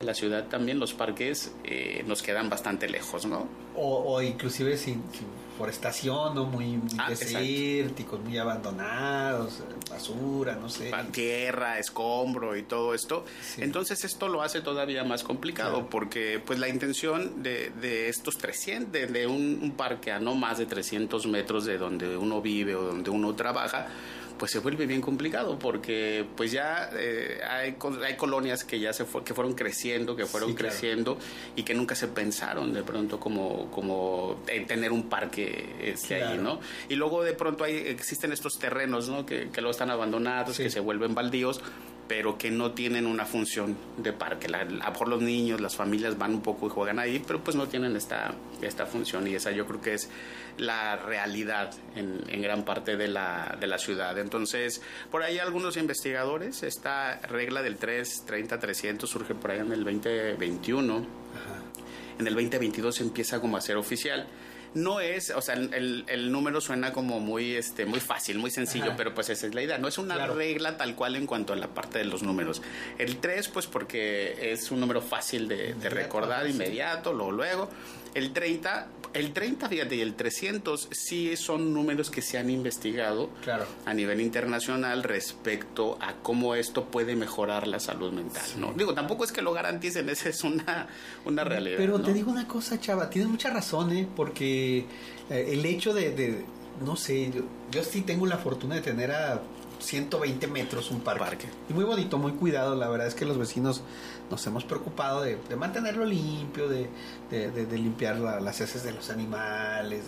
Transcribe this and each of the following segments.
la ciudad también los parques nos quedan bastante lejos, ¿no? O inclusive sin forestación, ¿no? Muy desérticos, muy abandonados, basura, no sé. Tierra, escombro y todo esto. Sí. Entonces esto lo hace todavía más complicado, claro, porque pues la intención de estos 300, de un parque a no más de 300 metros de donde uno vive o donde uno trabaja, pues se vuelve bien complicado, porque pues ya hay colonias que ya que fueron creciendo, creciendo, y que nunca se pensaron de pronto como tener un parque claro, ahí, ¿no? Y luego de pronto existen estos terrenos, ¿no? que luego están abandonados, sí, que se vuelven baldíos, pero que no tienen una función de parque. Por los niños, las familias van un poco y juegan ahí, pero pues no tienen esta función, y esa yo creo que es la realidad en gran parte de la ciudad. Entonces, por ahí algunos investigadores, esta regla del 330-300 surge por ahí en el 2021. Ajá. En el 2022 empieza como a ser oficial. No es, o sea, el número suena como muy fácil, muy sencillo, ajá, pero pues esa es la idea. No es una claro, regla tal cual en cuanto a la parte de los números. El 3, pues porque es un número fácil de recordar, inmediato, luego. El 30, fíjate, y el 300 sí son números que se han investigado, claro, a nivel internacional respecto a cómo esto puede mejorar la salud mental, sí, ¿no? Digo, tampoco es que lo garanticen, esa es una realidad. Pero, ¿no? Te digo una cosa, Chava, tienes mucha razón, porque el hecho de no sé, yo sí tengo la fortuna de tener a 120 metros un parque. Y muy bonito, muy cuidado. La verdad es que los vecinos nos hemos preocupado de mantenerlo limpio, de limpiar las heces de los animales,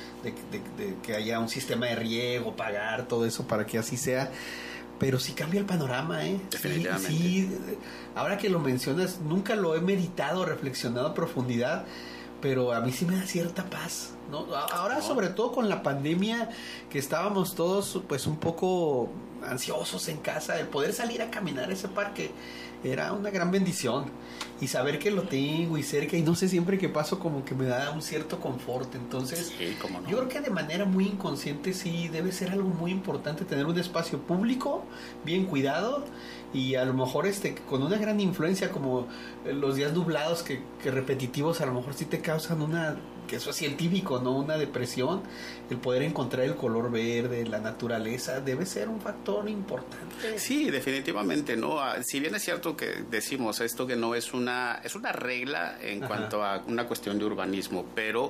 de que haya un sistema de riego, pagar todo eso para que así sea. Pero sí cambia el panorama, Definitivamente. Sí, ahora que lo mencionas, nunca lo he meditado, reflexionado a profundidad, pero a mí sí me da cierta paz, ¿no? Ahora, sobre todo con la pandemia, que estábamos todos pues un poco ansiosos en casa, el poder salir a caminar a ese parque era una gran bendición, y saber que lo tengo y cerca, y no sé, siempre que paso como que me da un cierto confort. Entonces, sí, cómo no, yo creo que de manera muy inconsciente sí debe ser algo muy importante tener un espacio público bien cuidado, y a lo mejor con una gran influencia, como los días nublados que repetitivos a lo mejor sí te causan que eso es científico, ¿no? Una depresión. El poder encontrar el color verde, la naturaleza, debe ser un factor importante. Sí, definitivamente, ¿no? Si bien es cierto que decimos esto, que no es una regla en ajá, cuanto a una cuestión de urbanismo, pero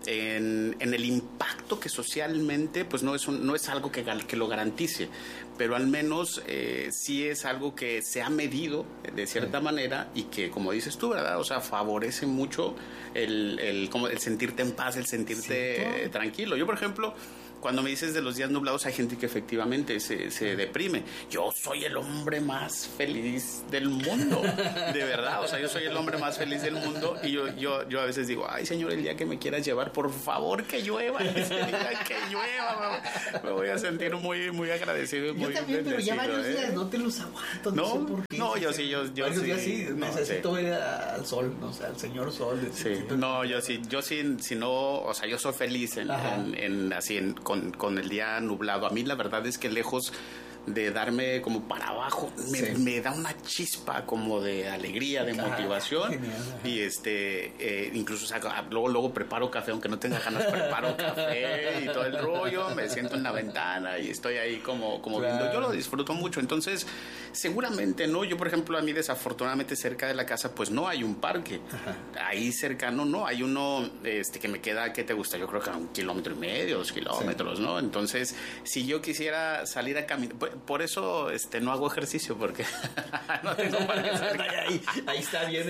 en el impacto que socialmente pues no es algo que lo garantice, pero al menos sí es algo que se ha medido de cierta manera, y que, como dices tú, ¿verdad? O sea, favorece mucho el sentirte en paz, el sentirte tranquilo. Yo, por ejemplo, cuando me dices de los días nublados, hay gente que efectivamente se deprime. Yo soy el hombre más feliz del mundo, de verdad. O sea, yo soy el hombre más feliz del mundo, y yo a veces digo, ay, Señor, el día que me quieras llevar, por favor, que llueva. Ese día que llueva, me voy a sentir muy, muy agradecido. Yo también, pero ya varios días no te los aguanto. No sé por qué. No, yo sí. Varios días sí, necesito ver al sol, ¿no? O sea, al señor sol. Sí, no, yo sí, si no, o sea, yo soy feliz con el día nublado. A mí la verdad es que lejos de darme como para abajo, me da una chispa como de alegría, de motivación. Genial. Y incluso, o sea, luego preparo café, aunque no tenga ganas, preparo café y todo el rollo, me siento en la ventana y estoy ahí como viendo. Yo lo disfruto mucho. Entonces, seguramente, ¿no? Yo, por ejemplo, a mí desafortunadamente cerca de la casa pues no hay un parque. Ajá. Ahí cercano no, hay uno que me queda, ¿qué te gusta? Yo creo que a 1,5 kilómetros, 2 kilómetros, ¿no? Entonces, si yo quisiera salir a caminar, por eso no hago ejercicio, porque no tengo parque cerca. Ahí está bien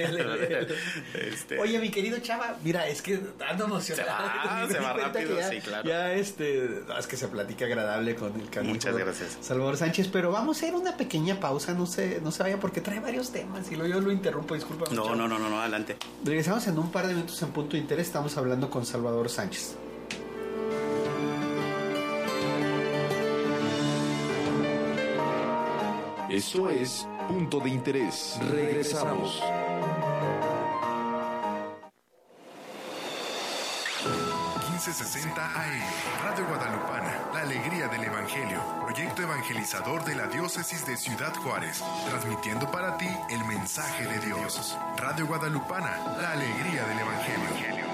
Oye, mi querido Chava, mira, es que ando emocionado. Se va rápido, sí, claro. Ya es que se platica agradable con el canal. Muchas gracias, Salvador Sánchez, pero vamos a hacer una pequeña pausa, no se vaya, porque trae varios temas y yo lo interrumpo, disculpa. No, adelante. Regresamos en un par de minutos en Punto de Interés. Estamos hablando con Salvador Sánchez. Esto es Punto de Interés. Regresamos. AM, Radio Guadalupana, la alegría del Evangelio, proyecto evangelizador de la diócesis de Ciudad Juárez, transmitiendo para ti el mensaje mensaje de Dios. Radio Guadalupana, la alegría del Evangelio.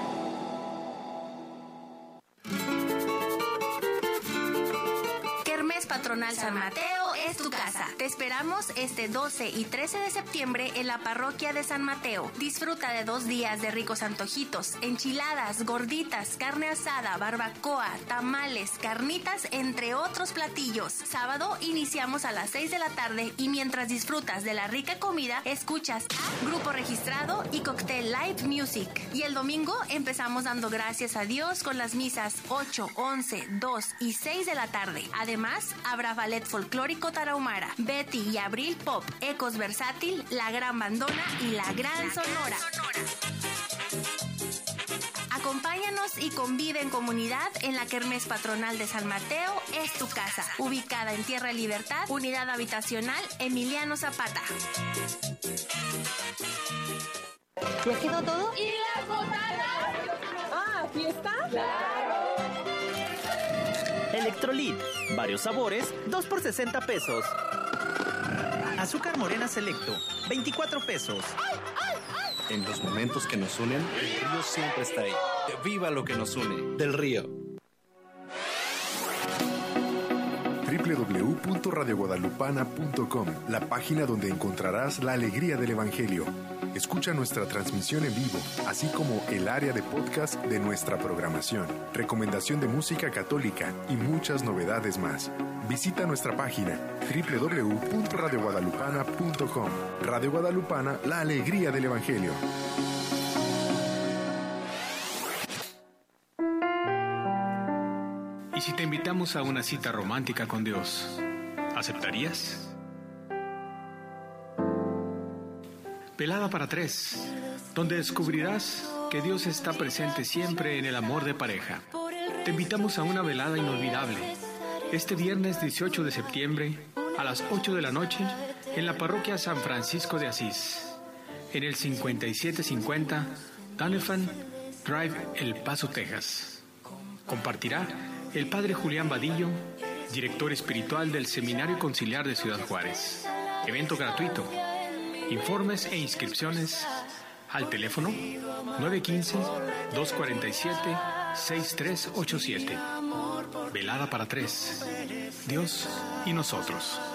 Kermés Patronal San Mateo es tu casa. Te esperamos este 12 y 13 de septiembre en la parroquia de San Mateo. Disfruta de 2 días de ricos antojitos, enchiladas, gorditas, carne asada, barbacoa, tamales, carnitas, entre otros platillos. Sábado iniciamos a las 6 de la tarde y mientras disfrutas de la rica comida, escuchas a Grupo Registrado y Cocktail Live Music. Y el domingo empezamos dando gracias a Dios con las misas 8, 11, 2 y 6 de la tarde. Además, habrá ballet folclórico tarahumara, Betty y Abril Pop, Ecos Versátil, La Gran Bandona y La Gran Sonora. Acompáñanos y convive en comunidad en la Kermés Patronal de San Mateo es tu casa, ubicada en Tierra Libertad, Unidad Habitacional Emiliano Zapata. ¿Ya quedó todo? ¿Y las botanas? Ah, ¿fiesta? ¡Claro! Electrolit, varios sabores, 2 por 60 pesos. Azúcar morena selecto, 24 pesos. En los momentos que nos unen, el río siempre está ahí. ¡Viva lo que nos une! Del Río. www.radioguadalupana.com, la página donde encontrarás la alegría del Evangelio. Escucha nuestra transmisión en vivo, así como el área de podcast de nuestra programación, recomendación de música católica y muchas novedades más. Visita nuestra página www.radioguadalupana.com. Radio Guadalupana, la alegría del Evangelio. ¿Y si te invitamos a una cita romántica con Dios, aceptarías? Velada para 3, donde descubrirás que Dios está presente siempre en el amor de pareja. Te invitamos a una velada inolvidable, este viernes 18 de septiembre, a las 8 de la noche, en la parroquia San Francisco de Asís, en el 5750 Donovan Drive, El Paso, Texas. Compartirá el Padre Julián Vadillo, director espiritual del Seminario Conciliar de Ciudad Juárez. Evento gratuito. Informes e inscripciones al teléfono 915-247-6387. Velada para 3. Dios y nosotros.